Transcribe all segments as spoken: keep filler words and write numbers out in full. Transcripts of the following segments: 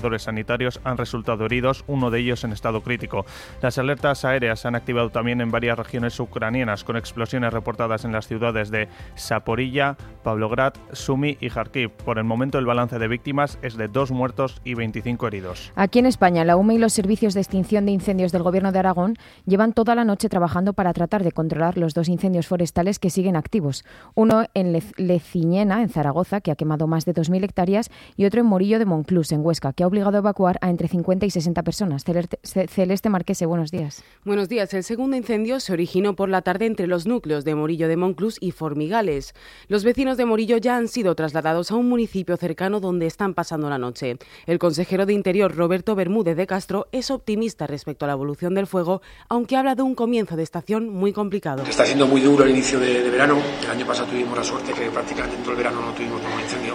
sanitarios han resultado heridos, uno de ellos en estado crítico. Las alertas aéreas se han activado también en varias regiones ucranianas, con explosiones reportadas en las ciudades de Zaporilla, Pavlograd, Sumy y Kharkiv. Por el momento, el balance de víctimas es de dos muertos y veinticinco heridos. Aquí en España, la U M E y los servicios de extinción de incendios del Gobierno de Aragón llevan toda la noche trabajando para tratar de controlar los dos incendios forestales que siguen activos. Uno en Le- Leciñena, en Zaragoza, que ha quemado más de dos mil hectáreas, y otro en Morillo de Monclús, en Huesca, que ha obligado a evacuar a entre cincuenta y sesenta personas. Celeste, Celeste Marquese, buenos días. Buenos días. El segundo incendio se originó por la tarde entre los núcleos de Morillo de Monclús y Formigales. Los vecinos de Morillo ya han sido trasladados a un municipio cercano donde están pasando la noche. El consejero de Interior, Roberto Bermúdez de Castro, es optimista respecto a la evolución del fuego, aunque habla de un comienzo de estación muy complicado. Está siendo muy duro el inicio de, de verano. El año pasado tuvimos la suerte que prácticamente en todo el verano no tuvimos ningún incendio.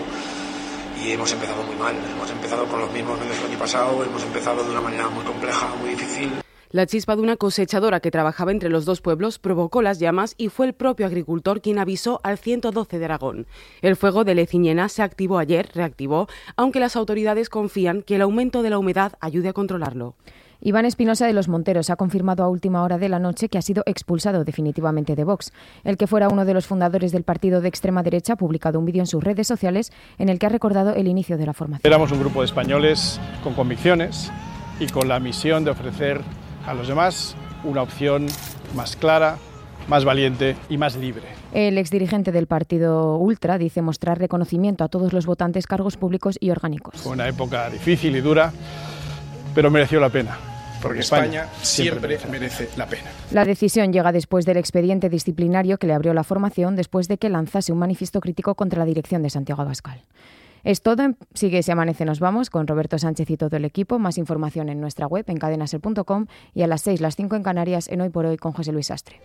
Y hemos empezado muy mal, hemos empezado con los mismos medios que el año pasado, hemos empezado de una manera muy compleja, muy difícil. La chispa de una cosechadora que trabajaba entre los dos pueblos provocó las llamas y fue el propio agricultor quien avisó al ciento doce de Aragón. El fuego de Leciñena se activó ayer, reactivó, aunque las autoridades confían que el aumento de la humedad ayude a controlarlo. Iván Espinosa de los Monteros ha confirmado a última hora de la noche que ha sido expulsado definitivamente de Vox. El que fuera uno de los fundadores del partido de extrema derecha ha publicado un vídeo en sus redes sociales en el que ha recordado el inicio de la formación. Éramos un grupo de españoles con convicciones y con la misión de ofrecer a los demás una opción más clara, más valiente y más libre. El exdirigente del partido Ultra dice mostrar reconocimiento a todos los votantes, cargos públicos y orgánicos. Fue una época difícil y dura, pero mereció la pena. Porque España, España siempre, siempre merece la pena. La decisión llega después del expediente disciplinario que le abrió la formación después de que lanzase un manifiesto crítico contra la dirección de Santiago Abascal. Es todo. En Sigue Si Amanece Nos Vamos con Roberto Sánchez y todo el equipo. Más información en nuestra web en cadena ser punto com y a las seis, las cinco en Canarias en Hoy por Hoy con José Luis Sastre.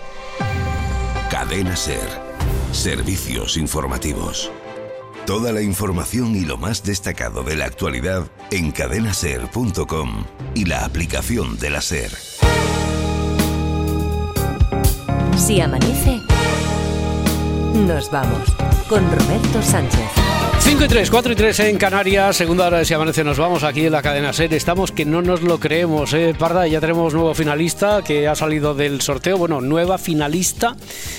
Cadena Ser. Servicios informativos. Toda la información y lo más destacado de la actualidad en cadena ser punto com y la aplicación de la SER. Si amanece, nos vamos con Roberto Sánchez. cinco y tres, cuatro y tres en Canarias, segunda hora de Si Amanece Nos Vamos aquí en la cadena SER. Estamos que no nos lo creemos, ¿eh, Parda? Ya tenemos nuevo finalista que ha salido del sorteo. Bueno, nueva finalista.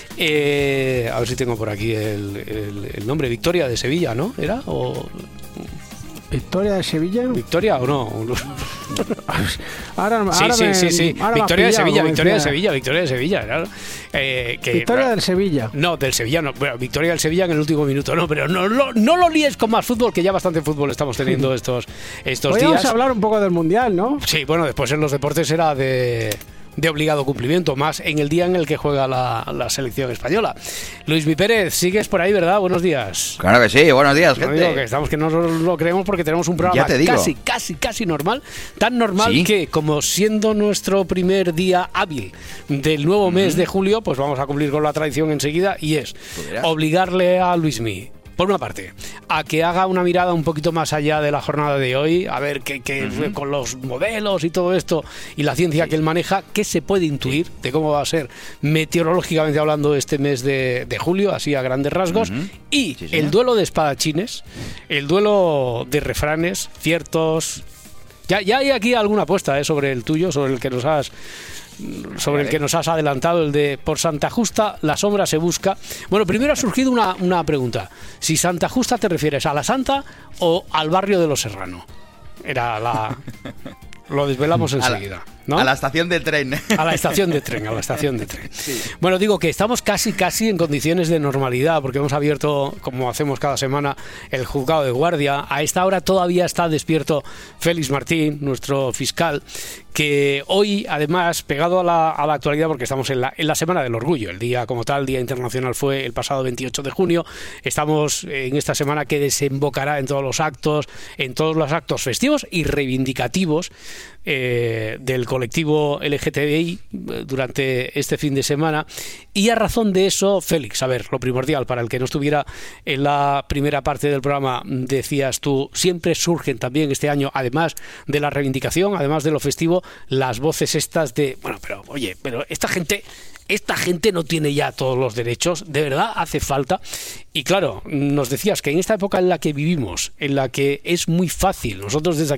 Eh, a ver si tengo por aquí el, el, el nombre. Victoria de Sevilla, ¿no? ¿Era? ¿O ¿Victoria de Sevilla? ¿Victoria o no? ahora, sí, ahora sí, me, sí, sí. Ahora Victoria de pillado, Sevilla, Victoria de decía. Sevilla, Victoria de Sevilla. Claro. Eh, que, Victoria del Sevilla. No, del Sevilla no. Bueno, Victoria del Sevilla en el último minuto, no, pero no, no, no lo líes con más fútbol, que ya bastante fútbol estamos teniendo estos, estos días. Podríamos hablar un poco del Mundial, ¿no? Sí, bueno, después en los deportes era de... de obligado cumplimiento, más en el día en el que juega la, la selección española. Luis Mi Pérez, sigues por ahí, ¿verdad? Buenos días. Claro que sí, buenos días, no gente. Digo que estamos que no lo creemos porque tenemos un programa casi, casi, casi normal, tan normal ¿Sí? que como siendo nuestro primer día hábil del nuevo uh-huh. mes de julio, pues vamos a cumplir con la tradición enseguida y es ¿Pudieras? obligarle a Luis Mi, por una parte, a que haga una mirada un poquito más allá de la jornada de hoy, a ver que, que uh-huh. con los modelos y todo esto y la ciencia sí. que él maneja, qué se puede intuir sí. de cómo va a ser meteorológicamente hablando este mes de, de julio, así a grandes rasgos, uh-huh. y sí, sí. el duelo de espadachines, el duelo de refranes ciertos. Ya, ya hay aquí alguna apuesta ¿eh? sobre el tuyo, sobre el que nos has... sobre el que nos has adelantado, el de por Santa Justa la sombra se busca. Bueno, primero ha surgido una, una pregunta. Si Santa Justa te refieres a la Santa o al barrio de los Serrano. Era la... Lo desvelamos enseguida, ¿no? A la estación de tren. A la estación de tren, a la estación de tren. Sí. Bueno, digo que estamos casi, casi en condiciones de normalidad, porque hemos abierto, como hacemos cada semana, el juzgado de guardia. A esta hora todavía está despierto Félix Martín, nuestro fiscal, que hoy, además, pegado a la, a la actualidad, porque estamos en la, en la Semana del Orgullo, el día como tal, Día Internacional fue el pasado veintiocho de junio, estamos en esta semana que desembocará en todos los actos, en todos los actos festivos y reivindicativos eh, del colectivo colectivo L G T B I durante este fin de semana. Y a razón de eso, Félix, a ver, lo primordial, para el que no estuviera en la primera parte del programa, decías tú, siempre surgen también este año, además de la reivindicación, además de lo festivo, las voces estas de, bueno, pero oye, pero esta gente... Esta gente no tiene ya todos los derechos, de verdad hace falta. Y claro, nos decías que en esta época en la que vivimos, en la que es muy fácil, nosotros desde aquí